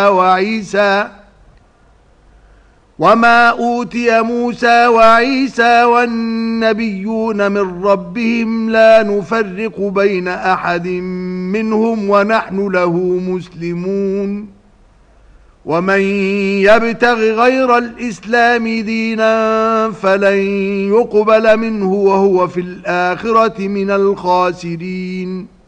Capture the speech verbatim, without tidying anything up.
وعيسى وما أوتي موسى وعيسى والنبيون من ربهم لا نفرق بين أحد منهم ونحن له مسلمون ومن يبتغ غير الإسلام دينا فلن يقبل منه وهو في الآخرة من الخاسرين.